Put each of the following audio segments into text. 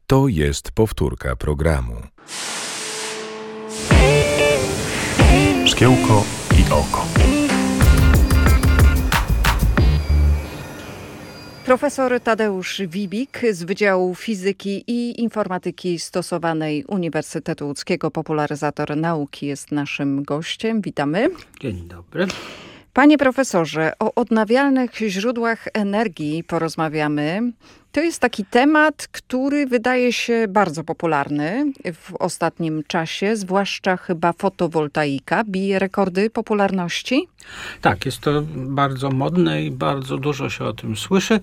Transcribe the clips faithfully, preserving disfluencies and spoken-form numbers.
To jest powtórka programu. Szkiełko i oko. Profesor Tadeusz Wibik z Wydziału Fizyki i Informatyki Stosowanej Uniwersytetu Łódzkiego, popularyzator nauki, jest naszym gościem. Witamy. Dzień dobry. Panie profesorze, o odnawialnych źródłach energii porozmawiamy. To jest taki temat, który wydaje się bardzo popularny w ostatnim czasie, zwłaszcza chyba fotowoltaika bije rekordy popularności. Tak, jest to bardzo modne i bardzo dużo się o tym słyszy.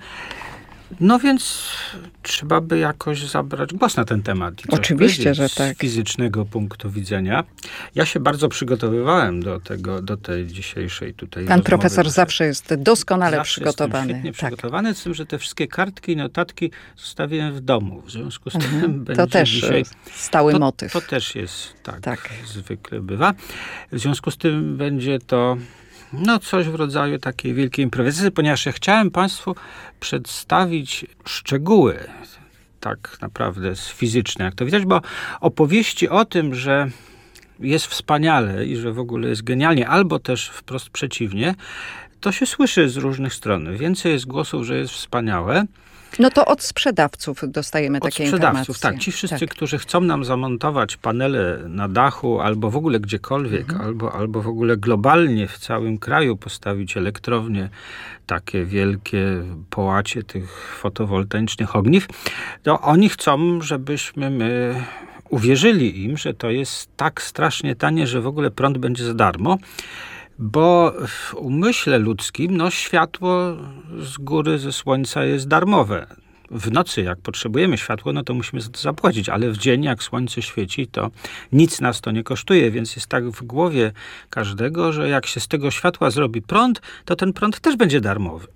No więc trzeba by jakoś zabrać głos na ten temat. I Oczywiście, że tak. Z fizycznego punktu widzenia. Ja się bardzo przygotowywałem do tego, do tej dzisiejszej tutaj Pan rozmowy. profesor zawsze jest doskonale zawsze przygotowany. Świetnie tak. przygotowany, z tym, że te wszystkie kartki i notatki zostawiłem w domu. W związku z tym Mhm. będzie To też dzisiaj... stały to, motyw. To też jest, tak, Tak. zwykle bywa. W związku z tym będzie to no coś w rodzaju takiej wielkiej improwizacji, ponieważ ja chciałem Państwu przedstawić szczegóły tak naprawdę fizyczne, jak to widać, bo opowieści o tym, że jest wspaniale i że w ogóle jest genialnie, albo też wprost przeciwnie, to się słyszy z różnych stron. Więcej jest głosów, że jest wspaniałe. No to od sprzedawców dostajemy Od takie sprzedawców, informacje. tak. Ci wszyscy, tak. którzy chcą nam zamontować panele na dachu, albo w ogóle gdziekolwiek, Mhm. albo, albo w ogóle globalnie w całym kraju postawić elektrownie, takie wielkie połacie tych fotowoltaicznych ogniw, to oni chcą, żebyśmy my uwierzyli im, że to jest tak strasznie tanie, że w ogóle prąd będzie za darmo. Bo w umyśle ludzkim no, światło z góry, ze słońca jest darmowe. W nocy, jak potrzebujemy światła, no to musimy za to zapłacić, ale w dzień, jak słońce świeci, to nic nas to nie kosztuje, więc jest tak w głowie każdego, że jak się z tego światła zrobi prąd, to ten prąd też będzie darmowy.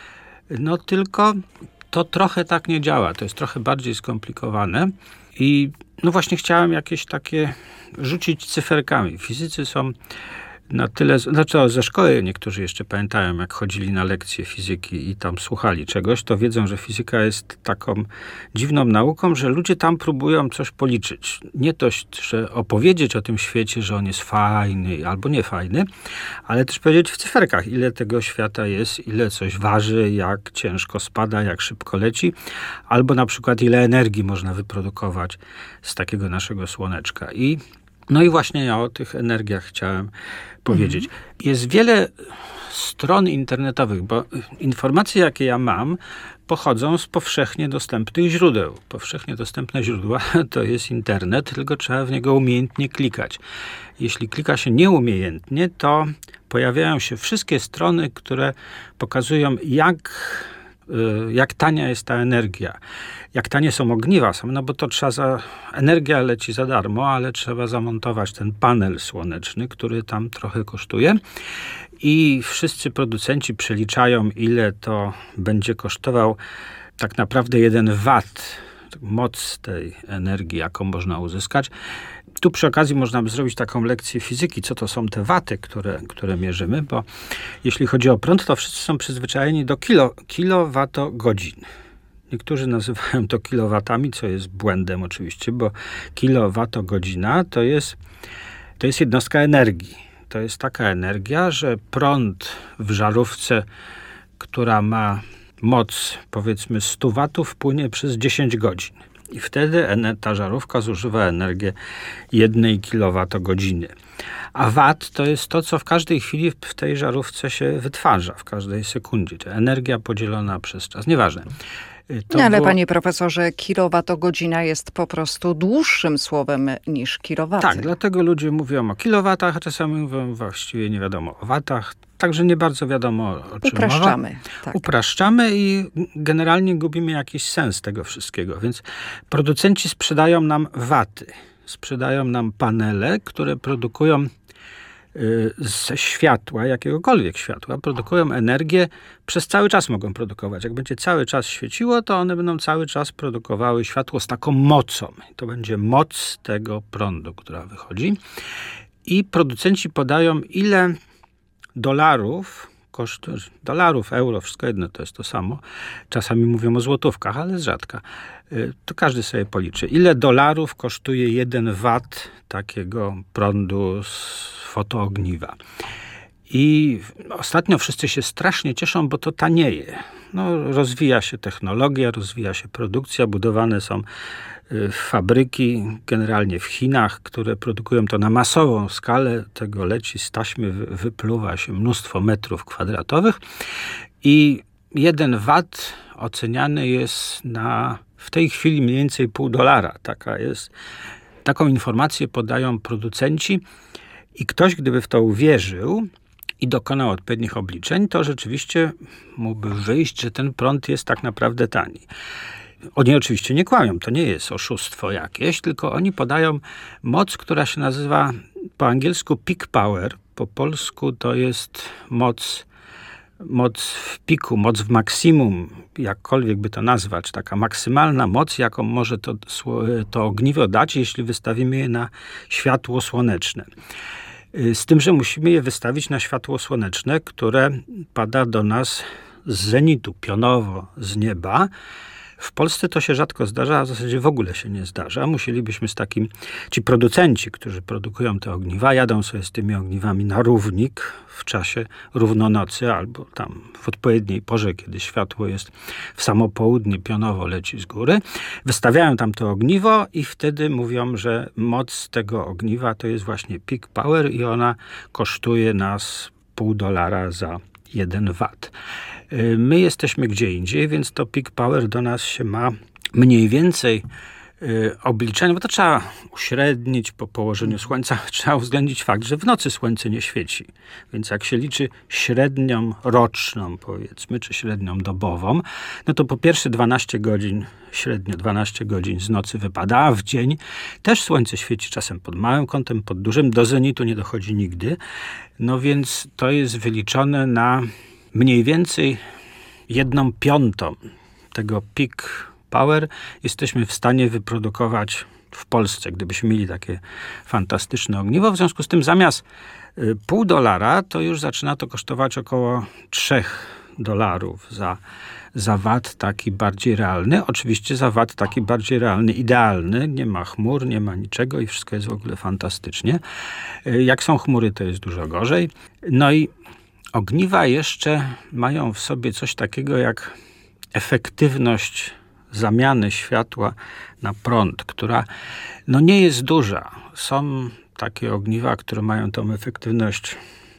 No tylko to trochę tak nie działa, to jest trochę bardziej skomplikowane i no właśnie chciałem jakieś takie rzucić cyferkami. Fizycy są na tyle, znaczy ze szkoły niektórzy jeszcze pamiętają, jak chodzili na lekcje fizyki i tam słuchali czegoś, to wiedzą, że fizyka jest taką dziwną nauką, że ludzie tam próbują coś policzyć. Nie to, że opowiedzieć o tym świecie, że on jest fajny albo niefajny, ale też powiedzieć w cyferkach, ile tego świata jest, ile coś waży, jak ciężko spada, jak szybko leci, albo na przykład ile energii można wyprodukować z takiego naszego słoneczka. I No i właśnie ja o tych energiach chciałem powiedzieć. Mhm. Jest wiele stron internetowych, bo informacje, jakie ja mam, pochodzą z powszechnie dostępnych źródeł. Powszechnie dostępne źródła to jest internet, tylko trzeba w niego umiejętnie klikać. Jeśli klika się nieumiejętnie, to pojawiają się wszystkie strony, które pokazują, jak jak tania jest ta energia, jak tanie są ogniwa, no bo to trzeba za, energia leci za darmo, ale trzeba zamontować ten panel słoneczny, który tam trochę kosztuje i wszyscy producenci przeliczają, ile to będzie kosztował tak naprawdę jeden wat, moc tej energii, jaką można uzyskać. Tu przy okazji można by zrobić taką lekcję fizyki, co to są te waty, które, które mierzymy, bo jeśli chodzi o prąd, to wszyscy są przyzwyczajeni do kilo, kilowatogodzin. Niektórzy nazywają to kilowatami, co jest błędem oczywiście, bo kilowatogodzina to jest, to jest jednostka energii. To jest taka energia, że prąd w żarówce, która ma moc powiedzmy sto watów, płynie przez dziesięć godzin. I wtedy ta żarówka zużywa energię jednej kilowatogodziny. A wat to jest to, co w każdej chwili w tej żarówce się wytwarza, w każdej sekundzie. To energia podzielona przez czas. Nieważne. To no ale było... panie profesorze, kilowatogodzina jest po prostu dłuższym słowem niż kilowaty. Tak, dlatego ludzie mówią o kilowatach, a czasami mówią właściwie nie wiadomo o watach. Także nie bardzo wiadomo, o czym Upraszczamy. mowa. Tak. Upraszczamy i generalnie gubimy jakiś sens tego wszystkiego. Więc producenci sprzedają nam waty. Sprzedają nam panele, które produkują y, ze światła, jakiegokolwiek światła, produkują energię, przez cały czas mogą produkować. Jak będzie cały czas świeciło, to one będą cały czas produkowały światło z taką mocą. To będzie moc tego prądu, która wychodzi. I producenci podają, ile dolarów koszt dolarów, euro, wszystko jedno, to jest to samo. Czasami mówią o złotówkach, ale z rzadka. To każdy sobie policzy. Ile dolarów kosztuje jeden wat takiego prądu z fotoogniwa? I ostatnio wszyscy się strasznie cieszą, bo to tanieje. No, rozwija się technologia, rozwija się produkcja, budowane są fabryki, generalnie w Chinach, które produkują to na masową skalę. Tego leci z taśmy, wypluwa się mnóstwo metrów kwadratowych i jeden wat oceniany jest na w tej chwili mniej więcej pół dolara. Taka jest, taką informację podają producenci i ktoś, gdyby w to uwierzył i dokonał odpowiednich obliczeń, to rzeczywiście mógłby wyjść, że ten prąd jest tak naprawdę tani. Oni oczywiście nie kłamią, to nie jest oszustwo jakieś, tylko oni podają moc, która się nazywa po angielsku peak power, po polsku to jest moc, moc w piku, moc w maksimum, jakkolwiek by to nazwać, taka maksymalna moc, jaką może to, to ogniwo dać, jeśli wystawimy je na światło słoneczne. Z tym, że musimy je wystawić na światło słoneczne, które pada do nas z zenitu, pionowo z nieba. W Polsce to się rzadko zdarza, a w zasadzie w ogóle się nie zdarza. Musielibyśmy z takim... Ci producenci, którzy produkują te ogniwa, jadą sobie z tymi ogniwami na równik w czasie równonocy albo tam w odpowiedniej porze, kiedy światło jest w samo południe, pionowo leci z góry. Wystawiają tam to ogniwo i wtedy mówią, że moc tego ogniwa to jest właśnie peak power i ona kosztuje nas pół dolara za jeden wat. My jesteśmy gdzie indziej, więc to peak power do nas się ma mniej więcej y, obliczenia, bo to trzeba uśrednić po położeniu słońca. Trzeba uwzględnić fakt, że w nocy słońce nie świeci. Więc jak się liczy średnią roczną, powiedzmy, czy średnią dobową, no to po pierwsze dwanaście godzin, średnio dwanaście godzin z nocy wypada, a w dzień też słońce świeci czasem pod małym kątem, pod dużym. Do zenitu nie dochodzi nigdy. No więc to jest wyliczone na mniej więcej jedną piątą tego peak power jesteśmy w stanie wyprodukować w Polsce, gdybyśmy mieli takie fantastyczne ogniwo. W związku z tym zamiast y, pół dolara, to już zaczyna to kosztować około trzech dolarów za, za wat taki bardziej realny. Oczywiście za wat taki bardziej realny, idealny. Nie ma chmur, nie ma niczego i wszystko jest w ogóle fantastycznie. Y, jak są chmury, to jest dużo gorzej. No i ogniwa jeszcze mają w sobie coś takiego jak efektywność zamiany światła na prąd, która no nie jest duża. Są takie ogniwa, które mają tą efektywność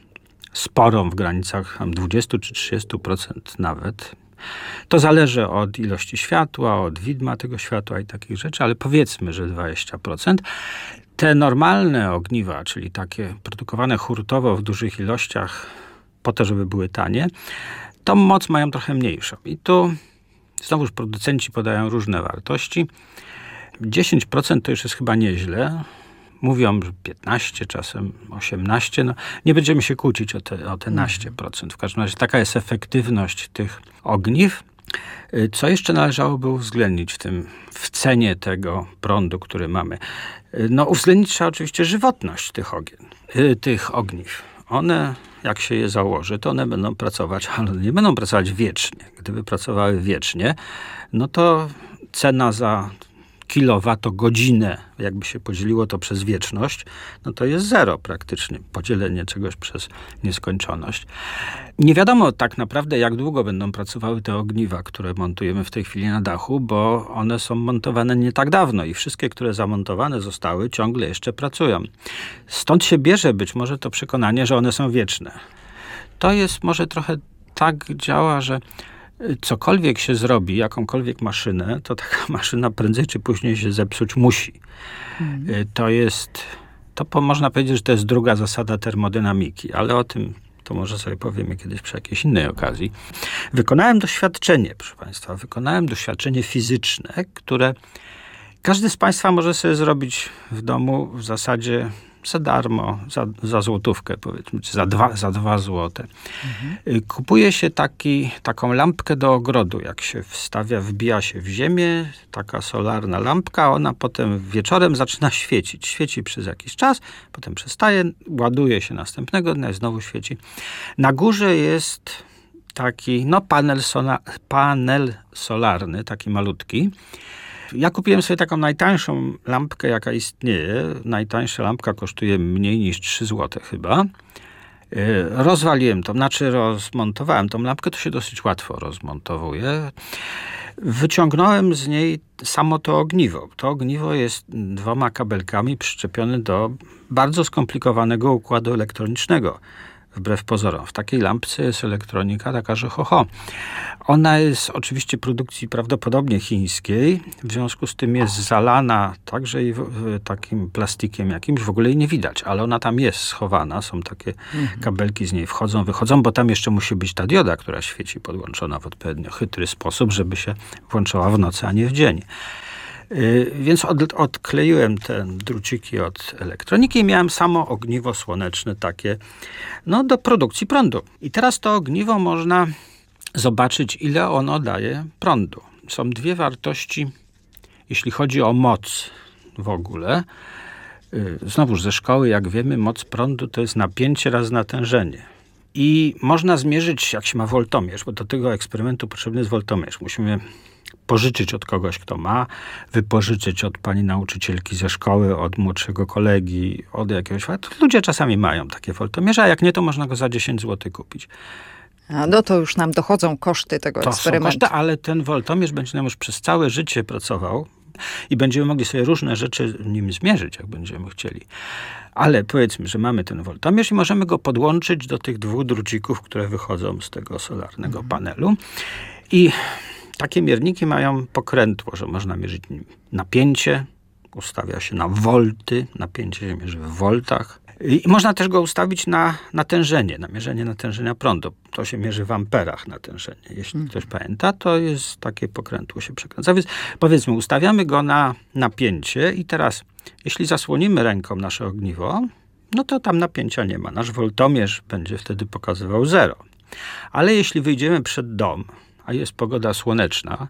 sporą w granicach dwadzieścia czy trzydzieści procent nawet. To zależy od ilości światła, od widma tego światła i takich rzeczy, ale powiedzmy, że dwadzieścia procent. Te normalne ogniwa, czyli takie produkowane hurtowo w dużych ilościach, po to, żeby były tanie, tą moc mają trochę mniejszą. I tu znowuż producenci podają różne wartości. dziesięć procent to już jest chyba nieźle. Mówią, że piętnaście, czasem osiemnaście. No, nie będziemy się kłócić o te, o te naście procent. W każdym razie taka jest efektywność tych ogniw. Co jeszcze należałoby uwzględnić w tym, w cenie tego prądu, który mamy? No, uwzględnić trzeba oczywiście żywotność tych, ogien, tych ogniw. One, jak się je założy, to one będą pracować, ale nie będą pracować wiecznie. Gdyby pracowały wiecznie, no to cena za kilowatogodzinę, jakby się podzieliło to przez wieczność, no to jest zero praktycznie. Podzielenie czegoś przez nieskończoność. Nie wiadomo tak naprawdę, jak długo będą pracowały te ogniwa, które montujemy w tej chwili na dachu, bo one są montowane nie tak dawno i wszystkie, które zamontowane zostały, ciągle jeszcze pracują. Stąd się bierze być może to przekonanie, że one są wieczne. To jest może trochę tak działa, że cokolwiek się zrobi, jakąkolwiek maszynę, to taka maszyna prędzej czy później się zepsuć musi. Hmm. To jest, to po, można powiedzieć, że to jest druga zasada termodynamiki, ale o tym to może sobie powiemy kiedyś przy jakiejś innej okazji. Wykonałem doświadczenie, proszę Państwa, wykonałem doświadczenie fizyczne, które każdy z Państwa może sobie zrobić w domu w zasadzie za darmo, za, za złotówkę powiedzmy, czy za dwa, za dwa złote. Mhm. Kupuje się taki, taką lampkę do ogrodu, jak się wstawia, wbija się w ziemię, taka solarna lampka, ona potem wieczorem zaczyna świecić. Świeci przez jakiś czas, potem przestaje, ładuje się następnego dnia i znowu świeci. Na górze jest taki no, panel, sola, panel solarny, taki malutki. Ja kupiłem sobie taką najtańszą lampkę, jaka istnieje. Najtańsza lampka kosztuje mniej niż trzy złote chyba. Rozwaliłem to, znaczy rozmontowałem tą lampkę, to się dosyć łatwo rozmontowuje. Wyciągnąłem z niej samo to ogniwo. To ogniwo jest dwoma kabelkami przyczepione do bardzo skomplikowanego układu elektronicznego. Wbrew pozorom. W takiej lampce jest elektronika taka, że ho, ho. Ona jest oczywiście produkcji prawdopodobnie chińskiej, w związku z tym jest zalana także i w, w takim plastikiem jakimś, w ogóle jej nie widać, ale ona tam jest schowana, są takie mhm. kabelki z niej wchodzą, wychodzą, bo tam jeszcze musi być ta dioda, która świeci, podłączona w odpowiednio chytry sposób, żeby się włączała w nocy, a nie w dzień. Yy, więc od, odkleiłem te druciki od elektroniki i miałem samo ogniwo słoneczne takie no, do produkcji prądu. I teraz to ogniwo można zobaczyć, ile ono daje prądu. Są dwie wartości, jeśli chodzi o moc w ogóle. Yy, znowuż ze szkoły, jak wiemy, moc prądu to jest napięcie razy natężenie. I można zmierzyć, jak się ma woltomierz, bo do tego eksperymentu potrzebny jest woltomierz. Musimy pożyczyć od kogoś, kto ma, wypożyczyć od pani nauczycielki ze szkoły, od młodszego kolegi, od jakiegoś... Ludzie czasami mają takie woltomierze, a jak nie, to można go za dziesięć złotych kupić. A no to już nam dochodzą koszty tego to eksperymentu. Są koszty, ale ten woltomierz będzie nam już przez całe życie pracował i będziemy mogli sobie różne rzeczy nim zmierzyć, jak będziemy chcieli. Ale powiedzmy, że mamy ten woltomierz i możemy go podłączyć do tych dwóch drucików, które wychodzą z tego solarnego mhm. panelu. I takie mierniki mają pokrętło, że można mierzyć nim napięcie, ustawia się na wolty, napięcie się mierzy w woltach. I można też go ustawić na natężenie, na mierzenie natężenia prądu. To się mierzy w amperach natężenie. Jeśli hmm. ktoś pamięta, to jest takie pokrętło się przekręca. Więc powiedzmy, ustawiamy go na napięcie i teraz, jeśli zasłonimy ręką nasze ogniwo, no to tam napięcia nie ma. Nasz woltomierz będzie wtedy pokazywał zero. Ale jeśli wyjdziemy przed dom, a jest pogoda słoneczna,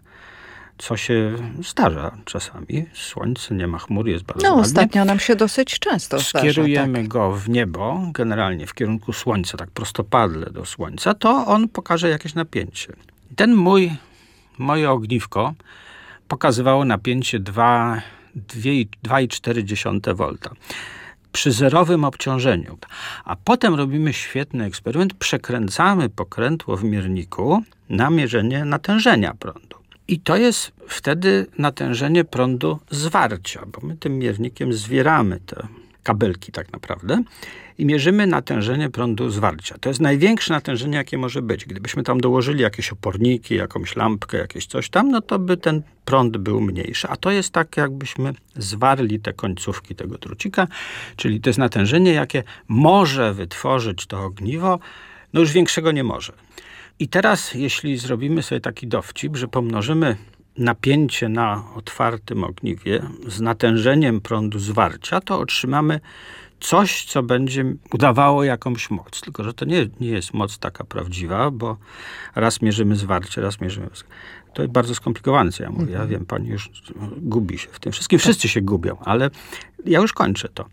co się zdarza czasami. Słońce, nie ma chmur, jest bardzo No ładnie. Ostatnio nam się dosyć często zdarza. Skierujemy tak. go w niebo, generalnie w kierunku słońca, tak prostopadle do słońca, to on pokaże jakieś napięcie. Ten mój, moje ogniwko pokazywało napięcie dwa przecinek cztery wolta. Przy zerowym obciążeniu. A potem robimy świetny eksperyment, przekręcamy pokrętło w mierniku na mierzenie natężenia prądu. I to jest wtedy natężenie prądu zwarcia, bo my tym miernikiem zwieramy te kabelki tak naprawdę i mierzymy natężenie prądu zwarcia. To jest największe natężenie, jakie może być. Gdybyśmy tam dołożyli jakieś oporniki, jakąś lampkę, jakieś coś tam, no to by ten prąd był mniejszy. A to jest tak, jakbyśmy zwarli te końcówki tego drucika, czyli to jest natężenie, jakie może wytworzyć to ogniwo, no już większego nie może. I teraz, jeśli zrobimy sobie taki dowcip, że pomnożymy napięcie na otwartym ogniwie z natężeniem prądu zwarcia, to otrzymamy coś, co będzie udawało jakąś moc. Tylko że to nie, nie jest moc taka prawdziwa, bo raz mierzymy zwarcie, raz mierzymy... To jest bardzo skomplikowane, co ja mówię. Ja wiem, pani już gubi się w tym wszystkim. Wszyscy się gubią, ale ja już kończę to.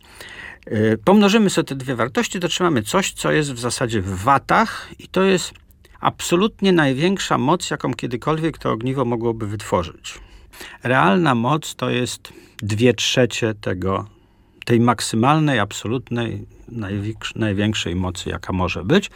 Pomnożymy sobie te dwie wartości, to otrzymamy coś, co jest w zasadzie w watach i to jest absolutnie największa moc, jaką kiedykolwiek to ogniwo mogłoby wytworzyć. Realna moc to jest dwie trzecie tego, tej maksymalnej, absolutnej, największej mocy, jaka może być.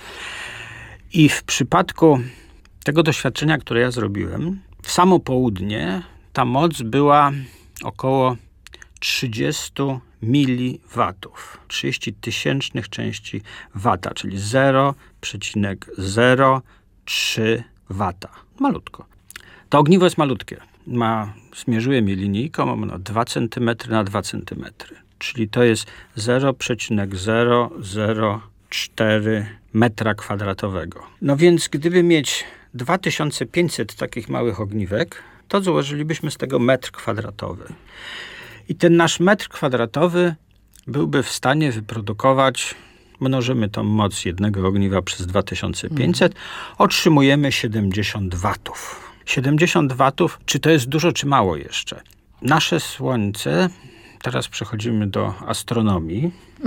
I w przypadku tego doświadczenia, które ja zrobiłem, w samo południe ta moc była około trzydzieści miliwatów. trzydzieści tysięcznych części wata, czyli zero przecinek zero trzy wata. Malutko. To ogniwo jest malutkie. Ma, zmierzyłem je linijką, ma dwa centymetry na dwa centymetry. Czyli to jest zero przecinek zero zero cztery metra kwadratowego. No więc gdyby mieć dwa tysiące pięćset takich małych ogniwek, to złożylibyśmy z tego metr kwadratowy. I ten nasz metr kwadratowy byłby w stanie wyprodukować, mnożymy tą moc jednego ogniwa przez dwa tysiące pięćset, mm. otrzymujemy siedemdziesiąt watów. siedemdziesiąt watów, czy to jest dużo, czy mało jeszcze? Nasze Słońce, teraz przechodzimy do astronomii.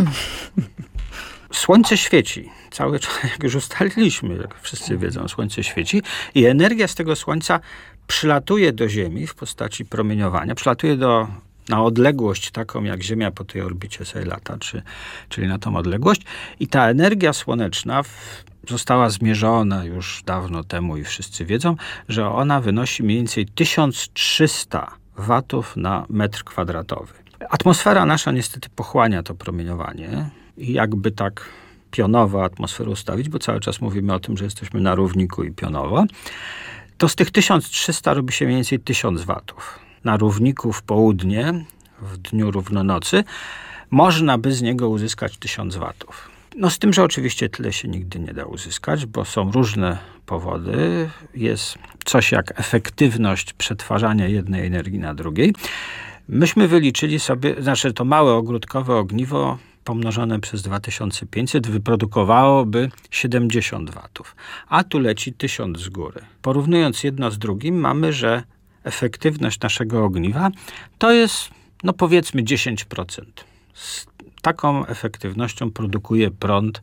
Słońce świeci. Cały czas, jak już ustaliliśmy, jak wszyscy wiedzą, Słońce świeci i energia z tego Słońca przylatuje do Ziemi w postaci promieniowania, przylatuje do, na odległość taką, jak Ziemia po tej orbicie sobie lata, czy, czyli na tą odległość. I ta energia słoneczna w, została zmierzona już dawno temu i wszyscy wiedzą, że ona wynosi mniej więcej tysiąc trzysta watów na metr kwadratowy. Atmosfera nasza niestety pochłania to promieniowanie i jakby tak pionowo atmosferę ustawić, bo cały czas mówimy o tym, że jesteśmy na równiku i pionowo, to z tych tysiąc trzysta robi się mniej więcej tysiąc watów. Na równiku w południe, w dniu równonocy, można by z niego uzyskać tysiąc watów. No z tym, że oczywiście tyle się nigdy nie da uzyskać, bo są różne powody. Jest coś jak efektywność przetwarzania jednej energii na drugiej. Myśmy wyliczyli sobie, znaczy to małe ogródkowe ogniwo pomnożone przez dwa tysiące pięćset wyprodukowałoby siedemdziesiąt watów, a tu leci tysiąc z góry. Porównując jedno z drugim, mamy, że efektywność naszego ogniwa to jest, no powiedzmy, dziesięć procent. Z taką efektywnością produkuje prąd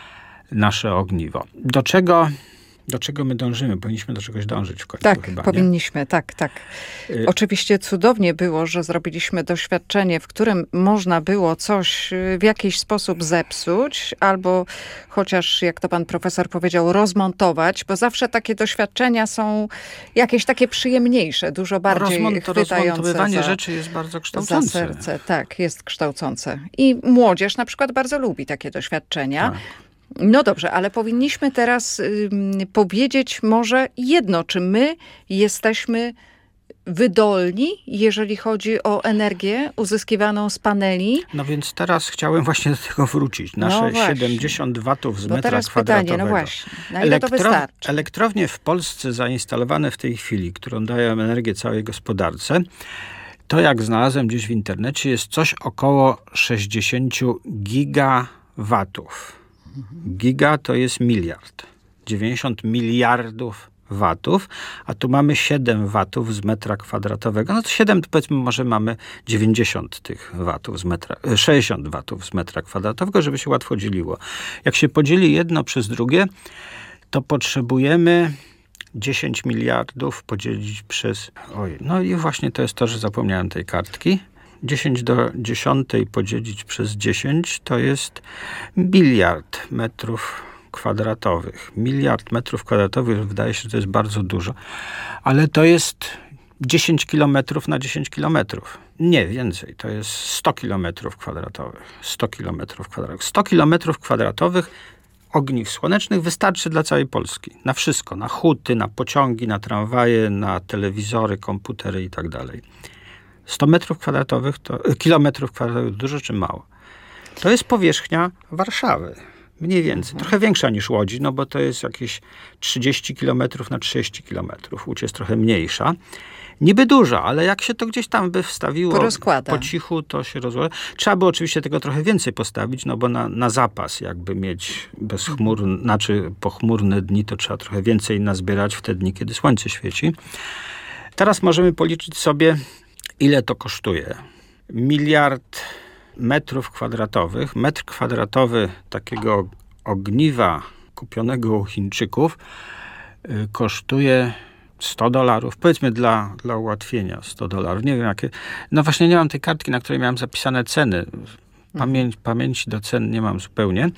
nasze ogniwo. Do czego... Do czego my dążymy? Powinniśmy do czegoś dążyć w końcu tak, chyba, powinniśmy, nie? tak, tak. Y- Oczywiście cudownie było, że zrobiliśmy doświadczenie, w którym można było coś w jakiś sposób zepsuć, albo chociaż, jak to pan profesor powiedział, rozmontować, bo zawsze takie doświadczenia są jakieś takie przyjemniejsze, dużo bardziej Rozmont- chwytające rozmontowywanie za, rzeczy jest bardzo za kształcące. serce. Tak, jest kształcące. I młodzież na przykład bardzo lubi takie doświadczenia. Tak. No dobrze, ale powinniśmy teraz y, powiedzieć może jedno, czy my jesteśmy wydolni, jeżeli chodzi o energię uzyskiwaną z paneli? No więc teraz chciałem właśnie do tego wrócić. Nasze No właśnie. siedemdziesiąt watów z Bo metra teraz kwadratowego. pytanie, no właśnie, na ile to wystarczy? Elektrownie w Polsce zainstalowane w tej chwili, które dają energię całej gospodarce, to jak znalazłem gdzieś w internecie, jest coś około sześćdziesiąt gigawatów. Giga to jest miliard. dziewięćdziesiąt miliardów watów, a tu mamy siedem watów z metra kwadratowego. No to siedem, to powiedzmy, może mamy dziewięćdziesiąt tych watów z metra, sześćdziesiąt watów z metra kwadratowego, żeby się łatwo dzieliło. Jak się podzieli jedno przez drugie, to potrzebujemy dziesięć miliardów podzielić przez... Oj, no i właśnie to jest to, że zapomniałem tej kartki. dziesięć do dziesiątej podzielić przez dziesięć to jest biliard metrów kwadratowych. Miliard metrów kwadratowych, wydaje się, że to jest bardzo dużo. Ale to jest dziesięć kilometrów na dziesięć kilometrów. Nie, więcej. To jest sto kilometrów kwadratowych. sto kilometrów kwadratowych. sto kilometrów kwadratowych ogniw słonecznych wystarczy dla całej Polski. Na wszystko. Na huty, na pociągi, na tramwaje, na telewizory, komputery i tak dalej. sto metrów kwadratowych, to, kilometrów kwadratowych dużo czy mało? To jest powierzchnia Warszawy. Mniej więcej. Trochę większa niż Łodzi, no bo to jest jakieś trzydzieści kilometrów na trzydzieści kilometrów. Łódź jest trochę mniejsza. Niby duża, ale jak się to gdzieś tam by wstawiło po cichu, to się rozłoży. Trzeba by oczywiście tego trochę więcej postawić, no bo na, na zapas jakby mieć bezchmurne, znaczy pochmurne dni, to trzeba trochę więcej nazbierać w te dni, kiedy słońce świeci. Teraz możemy policzyć sobie, ile to kosztuje. Miliard metrów kwadratowych. Metr kwadratowy takiego ogniwa kupionego u Chińczyków yy, kosztuje sto dolarów. Powiedzmy dla, dla ułatwienia sto dolarów. Nie wiem jakie. No właśnie nie mam tej kartki, na której miałem zapisane ceny. Pamięć, pamięci do cen nie mam zupełnie.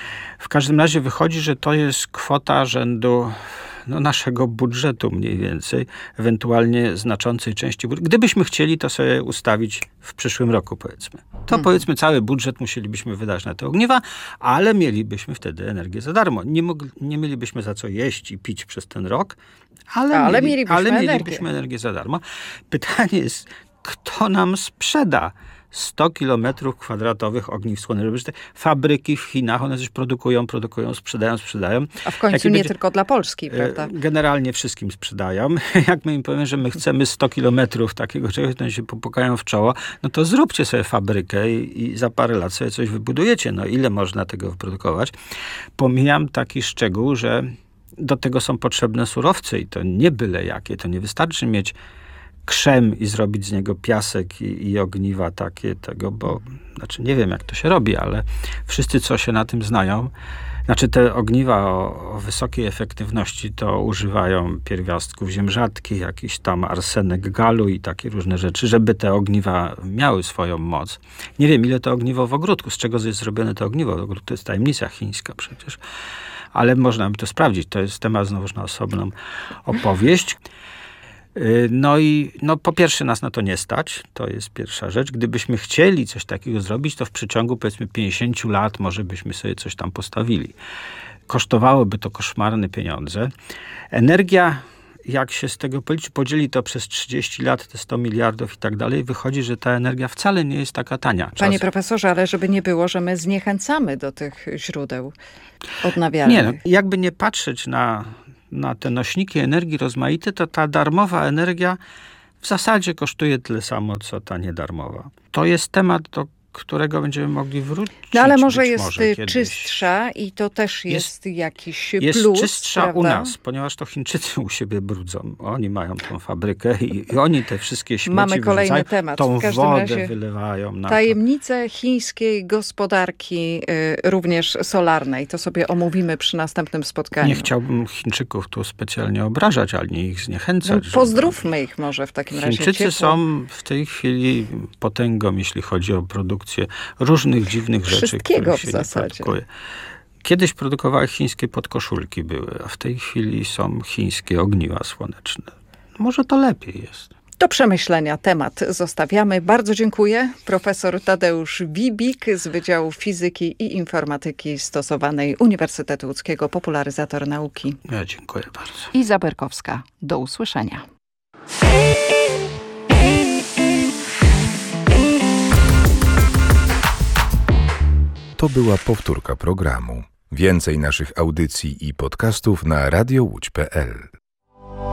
W każdym razie wychodzi, że to jest kwota rzędu no, naszego budżetu mniej więcej, ewentualnie znaczącej części. Gdybyśmy chcieli to sobie ustawić w przyszłym roku, powiedzmy. To hmm. powiedzmy cały budżet musielibyśmy wydać na te ogniwa, ale mielibyśmy wtedy energię za darmo. Nie, mogli, nie mielibyśmy za co jeść i pić przez ten rok, ale, ale mieli, mielibyśmy, ale energię. mielibyśmy energię za darmo. Pytanie jest, kto nam sprzeda sto kilometrów kwadratowych ogniw słonecznych. Te fabryki w Chinach, one coś produkują, produkują, sprzedają, sprzedają. A w końcu Jak nie będzie, tylko dla Polski, prawda? Generalnie wszystkim sprzedają. Jak my im powiemy, że my chcemy sto kilometrów takiego czegoś, to się popukają w czoło, no to zróbcie sobie fabrykę i, i za parę lat sobie coś wybudujecie. No ile można tego wyprodukować? Pomijam taki szczegół, że do tego są potrzebne surowce i to nie byle jakie. To nie wystarczy mieć krzem i zrobić z niego piasek i, i ogniwa takie tego, bo znaczy nie wiem jak to się robi, ale wszyscy co się na tym znają, znaczy te ogniwa o, o wysokiej efektywności to używają pierwiastków ziem rzadkich, jakiś tam arsenek galu i takie różne rzeczy, żeby te ogniwa miały swoją moc. Nie wiem ile to ogniwo w ogródku, z czego jest zrobione to ogniwo w ogródku, to jest tajemnica chińska przecież. Ale można by to sprawdzić. To jest temat znowu na osobną opowieść. No i no po pierwsze nas na to nie stać. To jest pierwsza rzecz. Gdybyśmy chcieli coś takiego zrobić, to w przeciągu powiedzmy pięćdziesięciu lat może byśmy sobie coś tam postawili. Kosztowałoby to koszmarne pieniądze. Energia, jak się z tego policzy, podzieli to przez trzydzieści lat, te sto miliardów i tak dalej, wychodzi, że ta energia wcale nie jest taka tania. Czas... Panie profesorze, ale żeby nie było, że my zniechęcamy do tych źródeł odnawialnych. Nie, no, jakby nie patrzeć na, na te nośniki energii rozmaite, to ta darmowa energia w zasadzie kosztuje tyle samo, co ta niedarmowa. To jest temat, do którego będziemy mogli wrócić. No ale może jest może czystsza i to też jest, jest jakiś jest plus. Jest czystsza prawda? u nas, ponieważ to Chińczycy u siebie brudzą. Oni mają tą fabrykę i, i oni te wszystkie śmieci Mamy kolejny temat. Tą w każdym wodę razie wylewają na tajemnice to. chińskiej gospodarki, y, również solarnej. To sobie omówimy przy następnym spotkaniu. Nie chciałbym Chińczyków tu specjalnie obrażać, ani ich zniechęcać. No, pozdrówmy ich może w takim razie. Chińczycy ciepło. są w tej chwili potęgą, jeśli chodzi o produkcję różnych dziwnych rzeczy, Wszystkiego się w zasadzie. Nie produkuje. Kiedyś produkowały chińskie podkoszulki były, a w tej chwili są chińskie ogniwa słoneczne. Może to lepiej jest. Do przemyślenia temat zostawiamy. Bardzo dziękuję. Profesor Tadeusz Wibik z Wydziału Fizyki i Informatyki Stosowanej Uniwersytetu Łódzkiego, popularyzator nauki. Ja dziękuję bardzo. Iza Berkowska. Do usłyszenia. To była powtórka programu. Więcej naszych audycji i podcastów na radio łódź kropka pe el.